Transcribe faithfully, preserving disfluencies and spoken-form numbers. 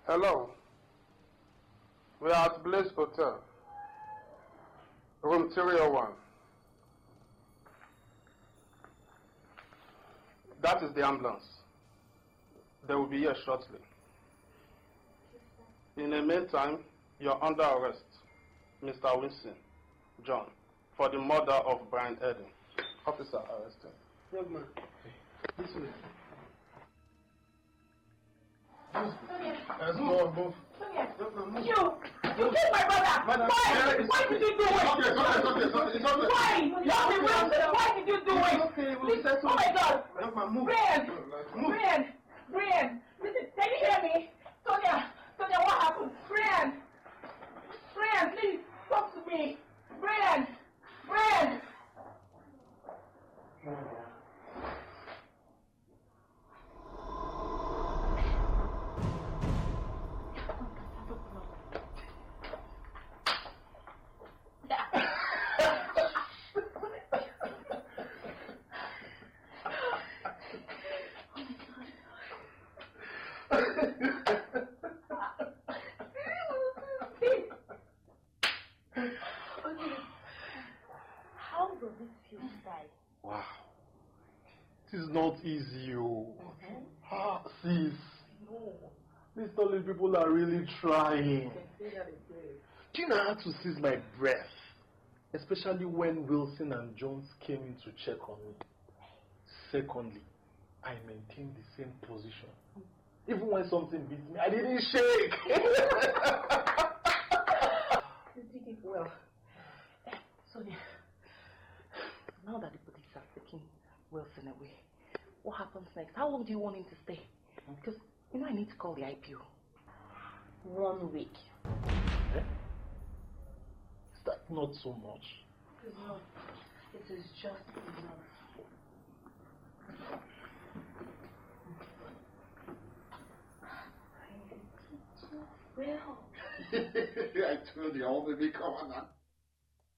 Hello. We are at Blaze Hotel. Room three oh one. That is the ambulance. They will be here shortly. In the meantime, you are under arrest, Mister Wilson, John, for the murder of Brian Eden. Officer, arrest him. Young man, this way. Let's go, move. You! You killed my brother! Madam, Why? yeah, Why did you do it? Okay, it's okay, it's okay, it's okay, it's okay. Why? Young Wilson, why did you do it? Okay, we'll Listen, oh my God! Young man, move. Brian! Move. Brian! Brian! Listen, can you hear me? Sonia! Sonia, what happened? Brian! Brian, please, talk to me! Brian! Brian! How does it feel to die? Wow. It is not easy, oh. Mm-hmm. Ah, sis. No. These solid people are really trying. Say that again. Do you know how to seize my breath? Especially when Wilson and Jones came in to check on me. Secondly, I maintained the same position. Even when something beat me, I didn't shake. You did it well. Sonia, now that the police are taking Wilson away, what happens next? How long do you want him to stay? Because, you know, I need to call the I P O. One week. Eh? Is that not so much? No, it is just enough. I did you well. I told you, all baby, come on now.